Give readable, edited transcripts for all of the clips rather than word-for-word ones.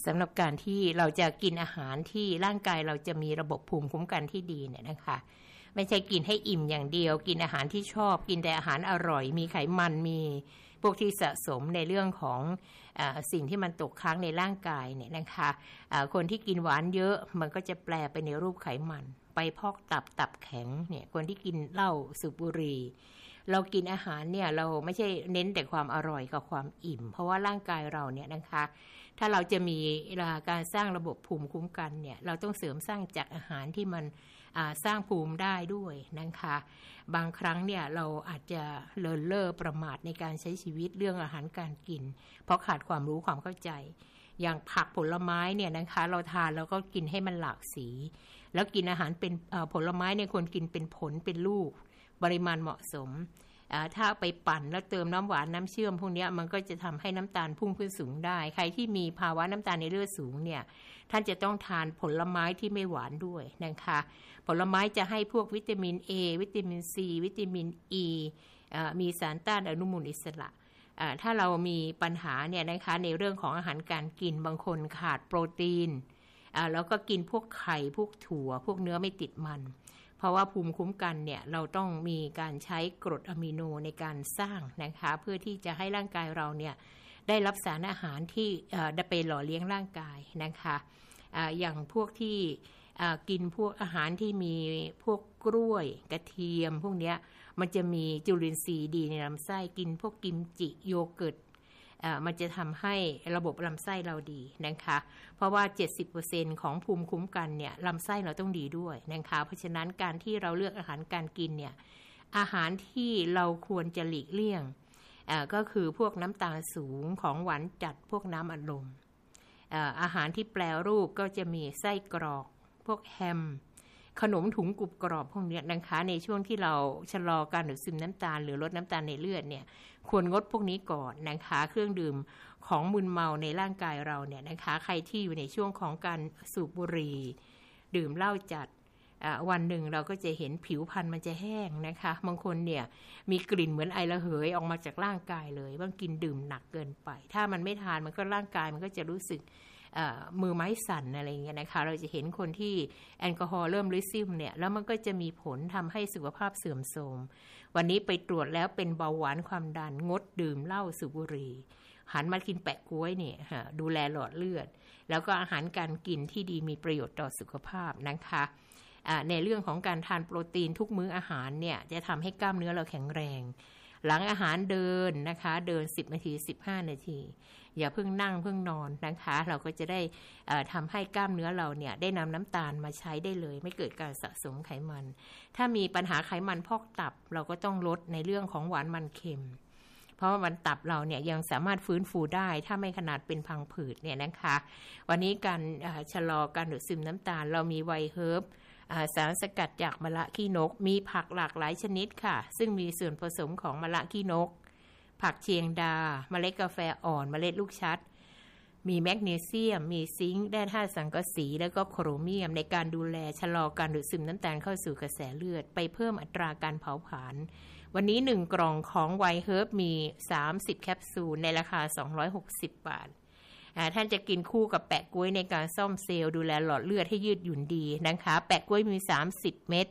สำหรับการที่เราจะกินอาหารที่ร่างกายเราจะมีระบบภูมิคุ้มกันที่ดีเนี่ยนะคะไม่ใช่กินให้อิ่มอย่างเดียวกินอาหารที่ชอบกินแต่อาหารอร่อยมีไขมันมีพวกที่สะสมในเรื่องของสิ่งที่มันตกค้างในร่างกายเนี่ยนะคะคนที่กินหวานเยอะมันก็จะแปลไปในรูปไขมันไปพอกตับแข็งเนี่ยคนที่กินเหล้าสูบบุหรี่เรากินอาหารเนี่ยเราไม่ใช่เน้นแต่ความอร่อยกับความอิ่มเพราะว่าร่างกายเราเนี่ยนะคะถ้าเราจะมีการสร้างระบบภูมิคุ้มกันเนี่ยเราต้องเสริมสร้างจากอาหารที่มันสร้างภูมิได้ด้วยนะคะบางครั้งเนี่ยเราอาจจะเลินเล่อประมาทในการใช้ชีวิตเรื่องอาหารการกินเพราะขาดความรู้ความเข้าใจอย่างผักผลไม้เนี่ยนะคะเราทานแล้วก็กินให้มันหลากสีแล้วกินอาหารเป็นผลไม้เนี่ยควรกินเป็นผลเป็นลูกปริมาณเหมาะสมถ้าไปปั่นแล้วเติมน้ำหวานน้ำเชื่อมพวกนี้มันก็จะทำให้น้ำตาลพุ่งขึ้นสูงได้ใครที่มีภาวะน้ำตาลในเลือดสูงเนี่ยท่านจะต้องทานผลไม้ที่ไม่หวานด้วยนะคะผลไม้จะให้พวกวิตามิน A วิตามิน C วิตามิน E มีสารต้านอนุมูลอิสระถ้าเรามีปัญหาเนี่ยนะคะในเรื่องของอาหารการกินบางคนขาดโปรตีนแล้วก็กินพวกไข่พวกถั่วพวกเนื้อไม่ติดมันเพราะว่าภูมิคุ้มกันเนี่ยเราต้องมีการใช้กรดอะมิโนในการสร้างนะคะเพื่อที่จะให้ร่างกายเราเนี่ยได้รับสารอาหารที่ได้ไปหล่อเลี้ยงร่างกายนะคะอย่างพวกที่กินพวกอาหารที่มีพวกกล้วยกระเทียมพวกเนี้ยมันจะมีจุลินทรีย์ดีในลำไส้กินพวกกิมจิโยเกิร์ตมันจะทำให้ระบบลำไส้เราดีนะคะเพราะว่า 70% ของภูมิคุ้มกันเนี่ยลำไส้เราต้องดีด้วยนะคะเพราะฉะนั้นการที่เราเลือกอาหารการกินเนี่ยอาหารที่เราควรจะหลีกเลี่ยงก็คือพวกน้ำตาลสูงของหวานจัดพวกน้ำอัดลมอาหารที่แปรรูปก็จะมีไส้กรอกพวกแฮมขนมถุงกรุบกรอบพวกนี้นะคะในช่วงที่เราชะลอการดูดซึมน้ำตาลหรือลดน้ำตาลในเลือดเนี่ยควรงดพวกนี้ก่อนนะคะเครื่องดื่มของมึนเมาในร่างกายเราเนี่ยนะคะใครที่อยู่ในช่วงของการสูบบุหรี่ดื่มเหล้าจัดวันหนึ่งเราก็จะเห็นผิวพรรณมันจะแห้งนะคะบางคนเนี่ยมีกลิ่นเหมือนไอระเหยออกมาจากร่างกายเลยบางกินดื่มหนักเกินไปถ้ามันไม่ทานมันก็ร่างกายมันก็จะรู้สึกมือไม้สั่นอะไรเงี้ยนะคะเราจะเห็นคนที่แอลกอฮอล์เริ่มริซึมเนี่ยแล้วมันก็จะมีผลทำให้สุขภาพเสื่อมโทรมวันนี้ไปตรวจแล้วเป็นเบาหวานความดันงดดื่มเหล้าสูบบุหรี่หันมากินแปะก๊วยเนี่ยดูแลหลอดเลือดแล้วก็อาหารการกินที่ดีมีประโยชน์ต่อสุขภาพนะคะในเรื่องของการทานโปรตีนทุกมื้ออาหารเนี่ยจะทำให้กล้ามเนื้อเราแข็งแรงหลังอาหารเดินนะคะเดิน10นาที15นาทีอย่าเพิ่งนั่งเพิ่งนอนนะคะเราก็จะได้ทำให้กล้ามเนื้อเราเนี่ยได้นำน้ำตาลมาใช้ได้เลยไม่เกิดการสะสมไขมันถ้ามีปัญหาไขมันพอกตับเราก็ต้องลดในเรื่องของหวานมันเค็มเพราะว่ามันตับเราเนี่ยยังสามารถฟื้นฟูได้ถ้าไม่ขนาดเป็นพังผืดเนี่ยนะคะวันนี้การชะลอการดูดซึมน้ำตาลเรามีไวเฮิร์บสารสกัดจากมะระขี้นกมีผักหลากหลายชนิดค่ะซึ่งมีส่วนผสมของมะระขี้นกผักเชียงดาเมล็ดกาแฟอ่อนเมล็ดลูกชัดมีแมกนีเซียมมีซิงค์แร่ธาตุสังกะสีแล้วก็โครเมียมในการดูแลชะลอการดูดซึมน้ำตาลเข้าสู่กระแสเลือดไปเพิ่มอัตราการเผาผลาญวันนี้1กล่องของไวเฮิร์บมี30แคปซูลในราคา260 บาทท่านจะกินคู่กับแปะก๊วยในการซ่อมเซลล์ดูแลหลอดเลือดให้ยืดหยุ่นดีนะคะแปะก๊วยมี30เม็ด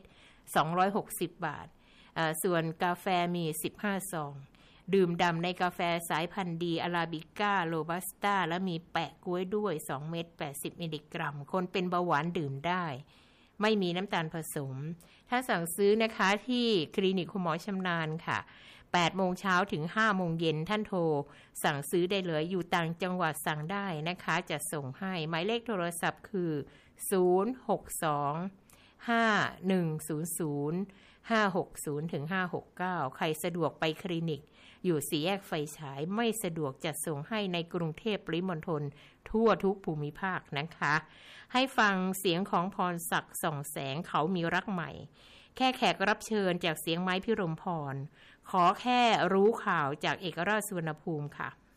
260 บาทส่วนกาแฟมี15ซองดื่มดำในกาแฟสายพันธุ์ดีอาราบิก้าโรบัสต้าและมีแปะก๊วยด้วย2เม็ด80มิลลิกรัมคนเป็นเบาหวานดื่มได้ไม่มีน้ำตาลผสมถ้าสั่งซื้อนะคะที่คลินิกคุณหมอชำนาญค่ะ8โมงเช้าถึง5โมงเย็นท่านโทรสั่งซื้อได้เลยอยู่ต่างจังหวัดสั่งได้นะคะจะส่งให้หมายเลขโทรศัพท์คือ062-5100-560 ถึง 569ใครสะดวกไปคลินิกอยู่สี่แยกไฟฉายไม่สะดวกจัดส่งให้ในกรุงเทพปริมณฑลทั่วทุกภูมิภาคนะคะให้ฟังเสียงของพรศักดิ์ส่องแสงเขามีรักใหม่แค่แขกรับเชิญจากเสียงไม้พิรมพรขอแค่รู้ข่าวจากเอกราชสุวรรณภูมิค่ะ